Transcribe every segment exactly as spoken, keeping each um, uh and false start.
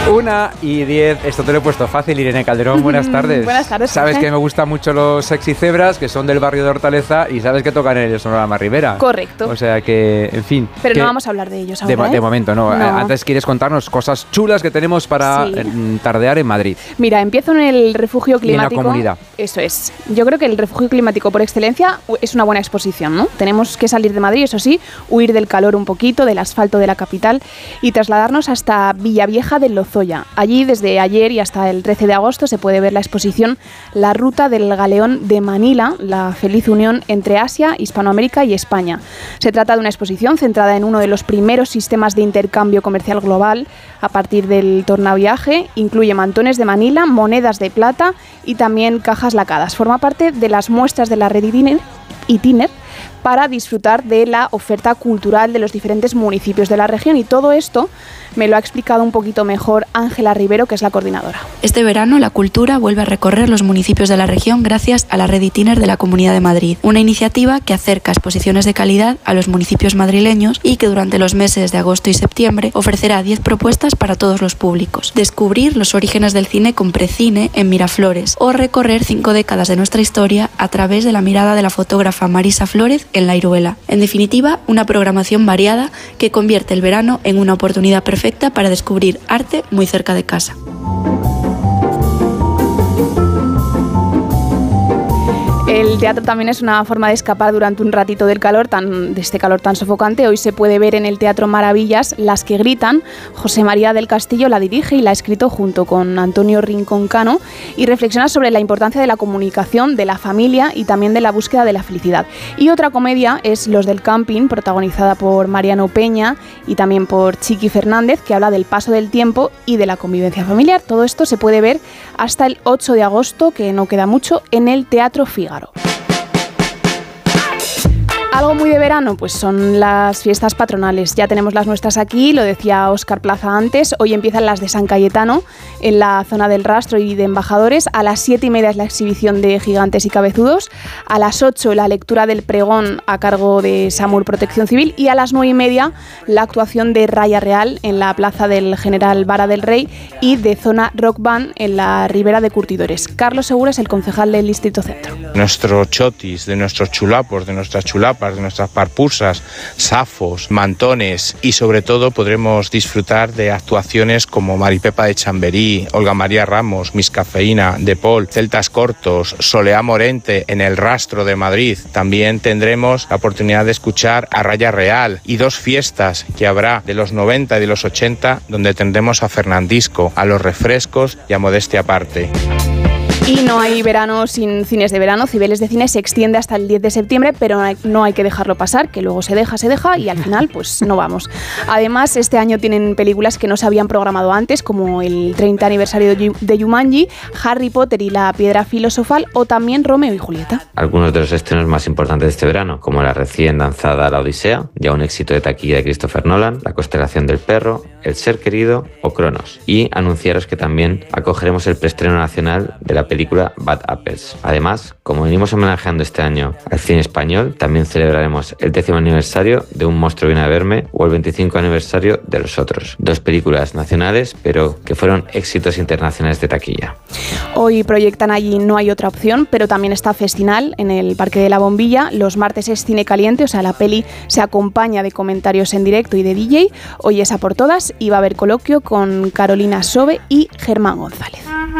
Una y diez, esto te lo he puesto fácil, Irene Calderón, buenas tardes. Buenas tardes. Sabes Jorge. que me gustan mucho los sexy cebras, que son del barrio de Hortaleza, y sabes que tocan en el Sonorama Ribera. Correcto. O sea que, en fin. Pero que no vamos a hablar de ellos de, ahora, ¿eh? de momento, no. No. Antes quieres contarnos cosas chulas que tenemos para Sí. eh, tardear en Madrid. Mira, empiezo en el refugio climático. Y en la comunidad. Eso es. Yo creo que el refugio climático por excelencia es una buena exposición, ¿no? Tenemos que salir de Madrid, eso sí, huir del calor un poquito, del asfalto de la capital y trasladarnos hasta Villavieja del Lozoya. Allí, desde ayer y hasta el trece de agosto, se puede ver la exposición La Ruta del Galeón de Manila, la feliz unión entre Asia, Hispanoamérica y España. Se trata de una exposición centrada en uno de los primeros sistemas de intercambio comercial global a partir del tornaviaje. Incluye mantones de Manila, monedas de plata y también cajas lacadas. Forma parte de las muestras de la red Itiner, Itiner para disfrutar de la oferta cultural de los diferentes municipios de la región, y todo esto me lo ha explicado un poquito mejor Ángela Rivero, que es la coordinadora. Este verano la cultura vuelve a recorrer los municipios de la región gracias a la red Itiner de la Comunidad de Madrid, una iniciativa que acerca exposiciones de calidad a los municipios madrileños y que durante los meses de agosto y septiembre ofrecerá diez propuestas para todos los públicos. Descubrir los orígenes del cine con Precine en Miraflores o recorrer cinco décadas de nuestra historia a través de la mirada de la fotógrafa Marisa Flórez en La Iruela. En definitiva, una programación variada que convierte el verano en una oportunidad perfecta para descubrir arte muy cerca de casa. El teatro también es una forma de escapar durante un ratito del calor, tan, de este calor tan sofocante. Hoy se puede ver en el Teatro Maravillas Las que gritan. José María del Castillo la dirige y la ha escrito junto con Antonio Rincón Cano y reflexiona sobre la importancia de la comunicación, de la familia y también de la búsqueda de la felicidad. Y otra comedia es Los del Camping, protagonizada por Mariano Peña y también por Chiqui Fernández, que habla del paso del tiempo y de la convivencia familiar. Todo esto se puede ver hasta el ocho de agosto, que no queda mucho, en el Teatro Fígaro. Algo muy de verano, pues son las fiestas patronales. Ya tenemos las nuestras aquí, lo decía Óscar Plaza antes. Hoy empiezan las de San Cayetano, en la zona del Rastro y de Embajadores. A las siete y media es la exhibición de Gigantes y Cabezudos. A las ocho la lectura del pregón a cargo de SAMUR Protección Civil. Y a las nueve y media la actuación de Raya Real en la plaza del General Vara del Rey y de Zona Rock Band en la Ribera de Curtidores. Carlos Segura es el concejal del Distrito Centro. Nuestros chotis, de nuestros chulapos, de nuestras chulapas, de nuestras parpusas, safos, mantones, y sobre todo podremos disfrutar de actuaciones como Maripepa de Chamberí, Olga María Ramos, Miss Cafeína, De Paul, Celtas Cortos, Soleá Morente en el Rastro de Madrid. También tendremos la oportunidad de escuchar a Raya Real y dos fiestas que habrá de los noventa y de los ochenta, donde tendremos a Fernandisco, a Los Refrescos y a Modestia Aparte. Y no hay verano sin cines de verano. Cibeles de Cine se extiende hasta el diez de septiembre, pero no hay, no hay que dejarlo pasar, que luego se deja, se deja y al final pues no vamos. Además, este año tienen películas que no se habían programado antes, como el treinta aniversario de Jumanji, Harry Potter y la Piedra Filosofal o también Romeo y Julieta. Algunos de los estrenos más importantes de este verano, como la recién lanzada La Odisea, ya un éxito de taquilla de Christopher Nolan, La Constelación del Perro, El Ser Querido o Cronos. Y anunciaros que también acogeremos el preestreno nacional de la película Bad Apples. Además, como venimos homenajeando este año al cine español, también celebraremos el décimo aniversario de Un monstruo viene a verme o el veinticinco aniversario de Los Otros. Dos películas nacionales, pero que fueron éxitos internacionales de taquilla. Hoy proyectan allí No hay otra opción, pero también está Festinal en el Parque de la Bombilla. Los martes es Cine Caliente, o sea, la peli se acompaña de comentarios en directo y de D J. Hoy es A por Todas y va a haber coloquio con Carolina Sobe y Germán González.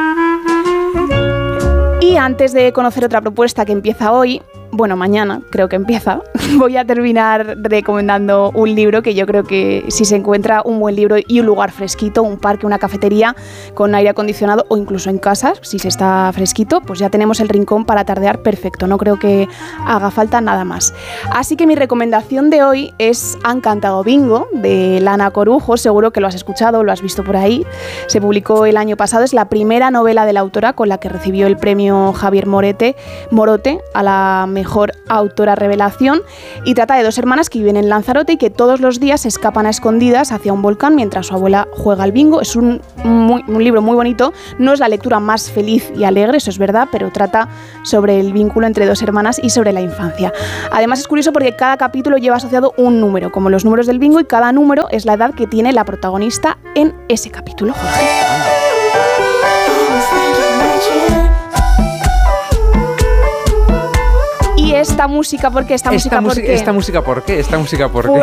Y antes de conocer otra propuesta que empieza hoy, bueno, mañana creo que empieza, voy a terminar recomendando un libro que yo creo que si se encuentra un buen libro y un lugar fresquito, un parque, una cafetería con aire acondicionado o incluso en casa, si se está fresquito, pues ya tenemos el rincón para tardear perfecto, no creo que haga falta nada más. Así que mi recomendación de hoy es Han cantado bingo, de Lana Corujo, seguro que lo has escuchado, lo has visto por ahí, se publicó el año pasado, es la primera novela de la autora con la que recibió el premio Javier Morete, Morote a la mejor mejor autora revelación y trata de dos hermanas que viven en Lanzarote y que todos los días se escapan a escondidas hacia un volcán mientras su abuela juega al bingo. Es un, muy, un libro muy bonito, no es la lectura más feliz y alegre, eso es verdad, pero trata sobre el vínculo entre dos hermanas y sobre la infancia. Además es curioso porque cada capítulo lleva asociado un número, como los números del bingo, y cada número es la edad que tiene la protagonista en ese capítulo. Jorge. Y esta música, ¿por qué? Esta, Esta música, ¿por qué? Esta música, ¿por qué? Esta música, ¿por qué?